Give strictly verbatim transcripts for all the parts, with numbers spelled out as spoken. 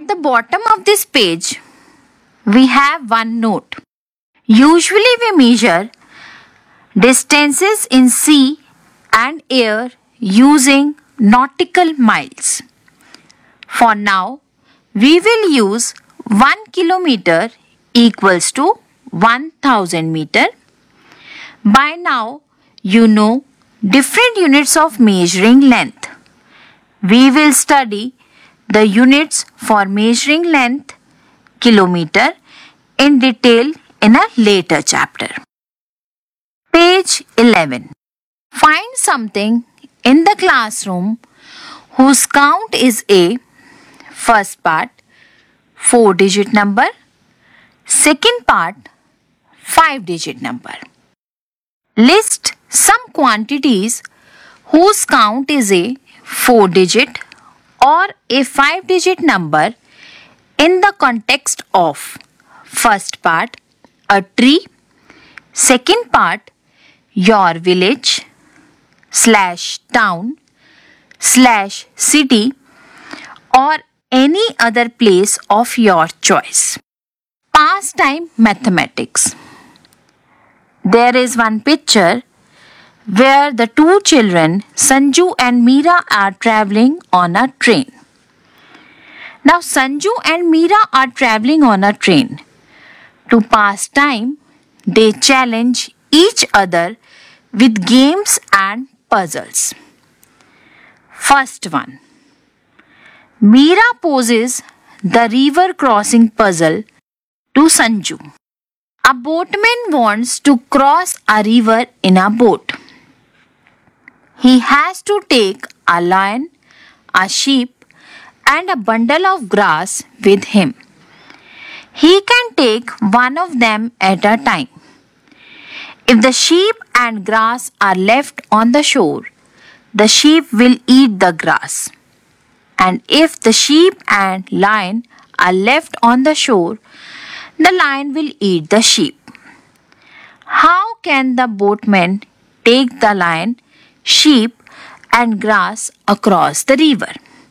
At the bottom of this page, we have one note. Usually we measure distances in sea and air using nautical miles. For now, we will use one kilometer equals to one thousand meter. By now, you know different units of measuring length. We will study the units for measuring length, kilometer, in detail in a later chapter. Page eleven. Find something in the classroom whose count is A. First part, four digit number. Second part, five digit number. List some quantities whose count is a four digit or a five digit number in the context of first part, a tree. Second part, your village slash town slash city or any other place of your choice. Pastime mathematics. There is one picture where the two children, Sanju and Meera, are traveling on a train. Now Sanju and Meera are traveling on a train. To pass time, they challenge each other with games and puzzles. First one. Meera poses the river crossing puzzle to Sanju. A boatman wants to cross a river in a boat. He has to take a lion, a sheep, and a bundle of grass with him. He can take one of them at a time. If the sheep and grass are left on the shore, the sheep will eat the grass. And if the sheep and lion are left on the shore, the lion will eat the sheep. How can the boatman take the lion, sheep, and grass across the river?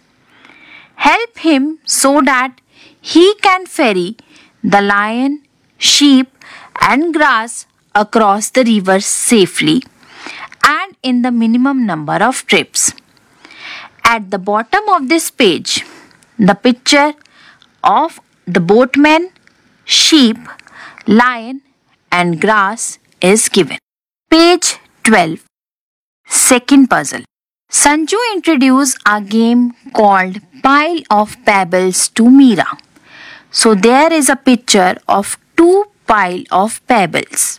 Help him so that he can ferry the lion, sheep, and grass across the river safely and in the minimum number of trips. At the bottom of this page, the picture of the boatman, sheep, lion, and grass is given. Page twelve. Second puzzle. Sanju introduced a game called Pile of Pebbles to Meera. So there is a picture of two pile of pebbles.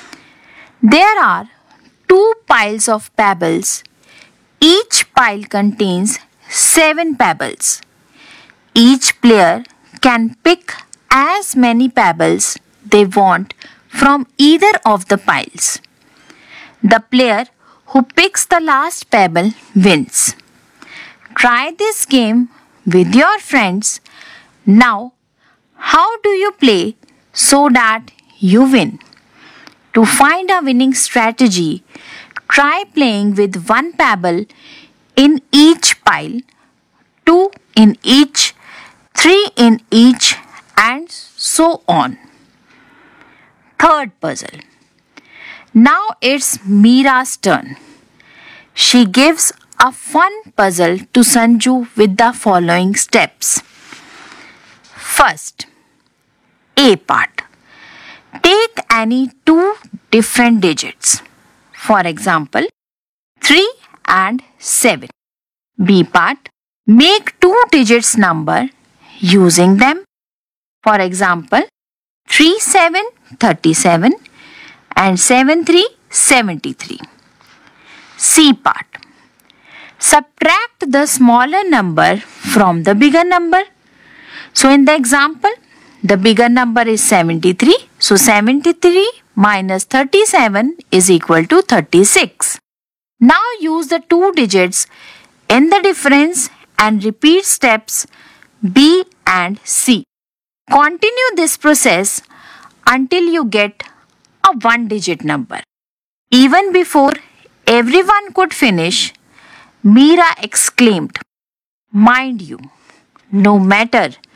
There are two piles of pebbles. Each pile contains seven pebbles. Each player can pick as many pebbles they want from either of the piles. The player who picks the last pebble wins. Try this game with your friends. Now, how do you play so that you win? To find a winning strategy, try playing with one pebble in each pile, two in each, three in each, and so on. Third puzzle. Now it's Meera's turn. She gives a fun puzzle to Sanju with the following steps. First, A part. Take any two different digits. For example, three and seven. B part. Make two digits number using them. For example, three seven, thirty-seven and seven three, seventy-three. C part. Subtract the smaller number from the bigger number. So in the example, the bigger number is seventy-three. So seventy-three minus thirty-seven is equal to thirty-six. Now use the two digits in the difference and repeat steps B and C. Continue this process until you get a one digit number. Even before everyone could finish, Meera exclaimed, "Mind you, no matter